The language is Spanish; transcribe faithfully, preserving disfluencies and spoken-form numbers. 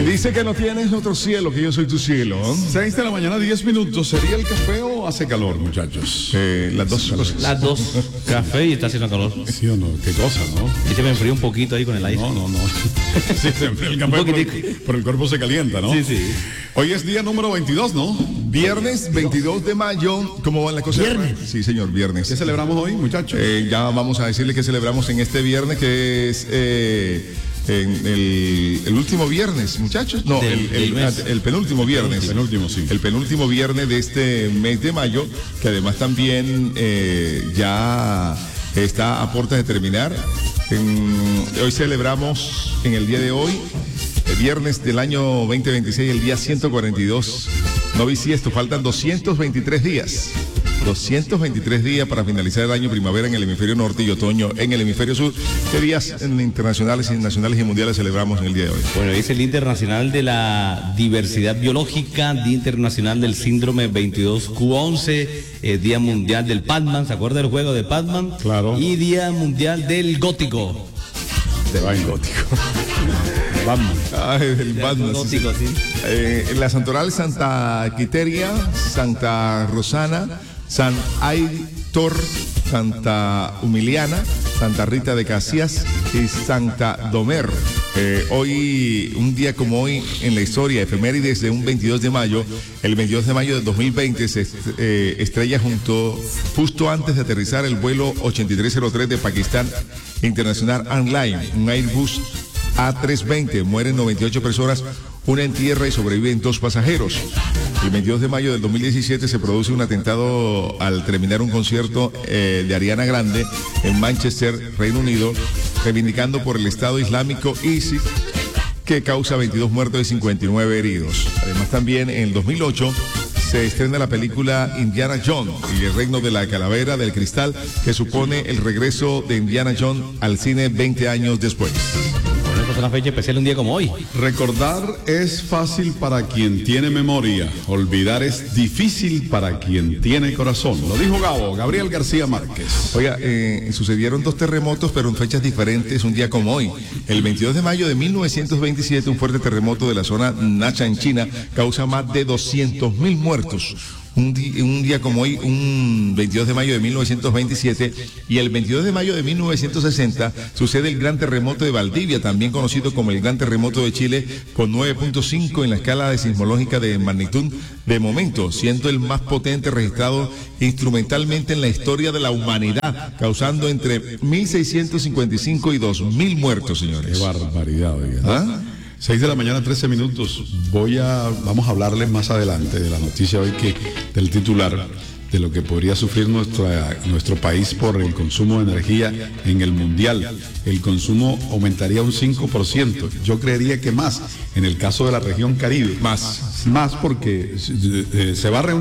Dice que no tienes otro cielo, que yo soy tu cielo. Seis de la mañana, diez minutos. ¿Sería el café o hace calor, muchachos? Eh, las dos cosas. Las dos. Café y está haciendo calor. Sí o no, qué cosa, ¿no? Y se me enfría un poquito ahí con el aire. No, no, no. Sí, se enfría el café, pero el, pero el cuerpo se calienta, ¿no? Sí, sí. Hoy es día número veintidós, ¿no? Viernes veintidós de mayo. ¿Cómo van las cosas? Viernes. Sí, señor, viernes. ¿Qué celebramos hoy, muchachos? Eh, ya vamos a decirle que celebramos en este viernes, que es eh, en el, el último viernes, muchachos. No, Del- el, del el- mes. el penúltimo viernes. El penúltimo, sí. El penúltimo viernes de este mes de mayo, que además también eh, ya está a puertas de terminar. En- hoy celebramos en el día de hoy, el viernes del año veinte veintiséis, el día ciento cuarenta y dos. No bisiesto, faltan doscientos veintitrés días. doscientos veintitrés días para finalizar el año primavera en el hemisferio norte y otoño en el hemisferio sur. ¿Qué días en internacionales, nacionales y mundiales celebramos en el día de hoy? Bueno, es el Día Internacional de la Diversidad Biológica, Día Internacional del Síndrome veintidós Q once, eh, Día Mundial del Pac-Man, ¿se acuerda del juego de Pac-Man? Claro. Y Día Mundial del Gótico. De vaina. Gótico. Vamos. Ay, el Batman, sí, sí. Gótico, sí. Eh, en la Santoral, Santa Quiteria, Santa Rosana, San Aitor, Santa Humiliana, Santa Rita de Casillas y Santa Domer. Eh, hoy, un día como hoy en la historia, efemérides de un veintidós de mayo, el veintidós de mayo de dos mil veinte se est- eh, estrella junto, justo antes de aterrizar el vuelo ochenta y tres cero tres de Pakistán International Airlines, un Airbus A trescientos veinte. Mueren noventa y ocho personas, una en tierra y sobreviven dos pasajeros. El veintidós de mayo del dos mil diecisiete se produce un atentado al terminar un concierto eh, de Ariana Grande en Manchester, Reino Unido, reivindicando por el Estado Islámico ISIS, que causa veintidós muertos y cincuenta y nueve heridos. Además, también en el dos mil ocho se estrena la película Indiana Jones y el reino de la calavera del cristal, que supone el regreso de Indiana Jones al cine veinte años después. Bueno, esta es una fecha especial, un día como hoy. Recordar es fácil para quien tiene memoria. Olvidar es difícil para quien tiene corazón. Lo dijo Gabo, Gabriel García Márquez. Oiga, eh, sucedieron dos terremotos, pero en fechas diferentes, un día como hoy. El veintidós de mayo de mil novecientos veintisiete, un fuerte terremoto de la zona Nacha en China causa más de doscientos mil muertos. Un, di- un día como hoy, un veintidós de mayo de mil novecientos veintisiete, y el veintidós de mayo de mil novecientos sesenta sucede el gran terremoto de Valdivia, también conocido como el gran terremoto de Chile, con nueve punto cinco en la escala de sismológica de magnitud de momento, siendo el más potente registrado instrumentalmente en la historia de la humanidad, causando entre mil seiscientos cincuenta y cinco y dos mil muertos, Qué señores. barbaridad, oiga. ¿Ah? Seis de la mañana, trece minutos. Voy a, vamos a hablarles más adelante de la noticia hoy, que del titular, de lo que podría sufrir nuestra, nuestro país por el consumo de energía en el mundial. El consumo aumentaría un cinco por ciento. Yo creería que más en el caso de la región Caribe. Más. Más porque eh, se va a reunir